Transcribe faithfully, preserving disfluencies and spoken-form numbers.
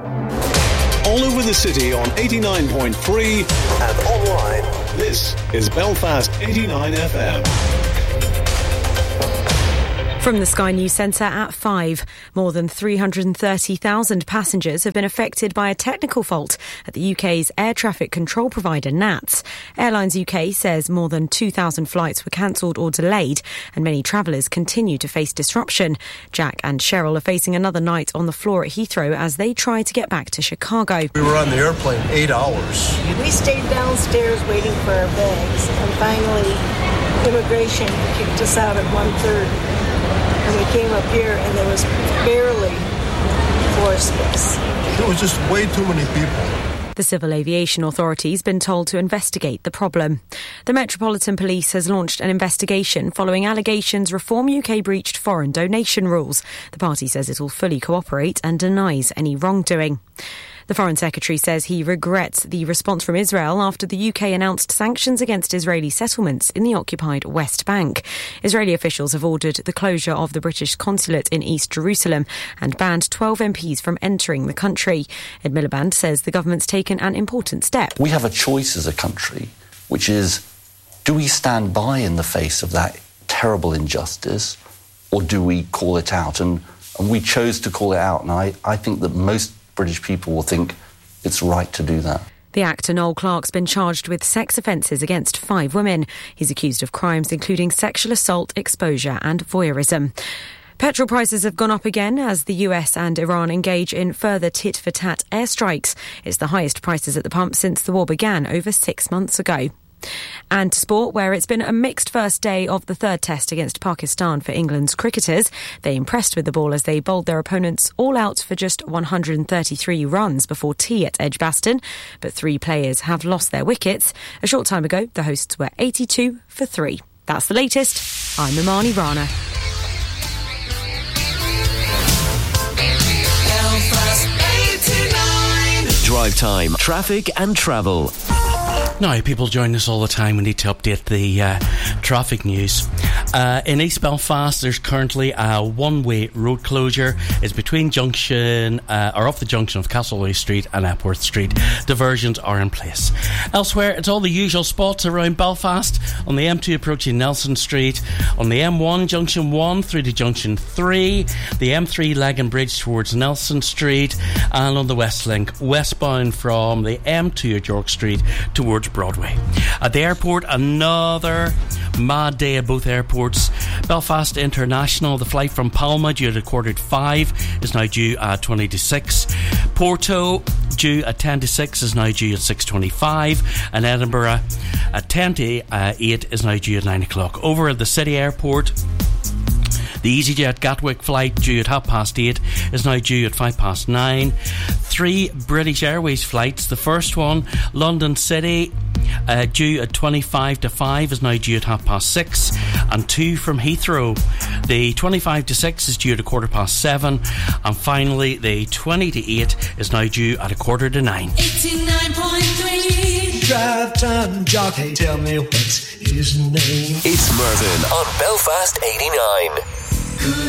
All over the city on eighty-nine point three and online. This is Belfast eighty-nine F M. From the Sky News Centre at five, more than three hundred thirty thousand passengers have been affected by a technical fault at the U K's air traffic control provider N A T S. Airlines U K says more than two thousand flights were cancelled or delayed, and many travellers continue to face disruption. Jack and Cheryl are facing another night on the floor at Heathrow as they try to get back to Chicago. We were on the airplane eight hours. We stayed downstairs waiting for our bags, and finally immigration kicked us out at one thirty. And we came up here and there was barely floor space. There was just way too many people. The Civil Aviation Authority's been told to investigate the problem. The Metropolitan Police has launched an investigation following allegations Reform U K breached foreign donation rules. The party says it will fully cooperate and denies any wrongdoing. The Foreign Secretary says he regrets the response from Israel after the U K announced sanctions against Israeli settlements in the occupied West Bank. Israeli officials have ordered the closure of the British consulate in East Jerusalem and banned twelve M Ps from entering the country. Ed Miliband says the government's taken an important step. We have a choice as a country, which is, do we stand by in the face of that terrible injustice, or do we call it out? And, and we chose to call it out, and I, I think that most British people will think it's right to do that. The actor Noel Clarke's been charged with sex offences against five women. He's accused of crimes including sexual assault, exposure and voyeurism. Petrol prices have gone up again as the U S and Iran engage in further tit-for-tat airstrikes. It's the highest prices at the pump since the war began over six months ago. And to sport, where it's been a mixed first day of the third test against Pakistan for England's cricketers. They impressed with the ball as they bowled their opponents all out for just one hundred thirty-three runs before tea at Edgbaston. But three players have lost their wickets. A short time ago, the hosts were eighty-two for three. That's the latest. I'm Imani Rana. Drive time, traffic and travel. Now, people join us all the time. We need to update the uh, traffic news. Uh, in East Belfast, there's currently a one-way road closure. It's between junction, uh, or off the junction of Castlereagh Street and Epworth Street. Diversions are in place. Elsewhere, it's all the usual spots around Belfast. On the M two approaching Nelson Street, on the M one junction one through to junction three, the M three Lagan Bridge towards Nelson Street, and on the West Link westbound from the M two at York Street towards Broadway. At the airport, another mad day at both airports. Belfast International, the flight from Palma due at a quarter to five is now due at twenty to six. Porto, due at ten to six, is now due at six twenty-five. And Edinburgh at ten to eight is now due at nine o'clock. Over at the City Airport, the EasyJet Gatwick flight due at half past eight is now due at five past nine. Three British Airways flights. The first one, London City, uh, due at twenty-five to five, is now due at half past six. And two from Heathrow. The twenty-five to six is due at a quarter past seven. And finally, the twenty to eight is now due at a quarter to nine. eighty-nine point three Drive time jockey, tell me what's his name. It's Mervyn on Belfast eighty-nine.